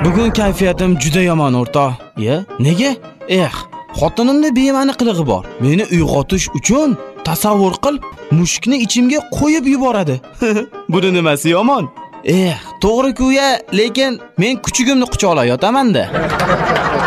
Bugun kayfiyatim juda yomon o'rtoq. Nega? Xotinimda bema'ni qilig'i bor. Meni uyg'otish uchun tasavvur qil, mushukni ichimga qo'yib yuboradi. Buni nimasi yomon? To'g'ri-ku, lekin men kuchugimni quchoqlab yotaman-da.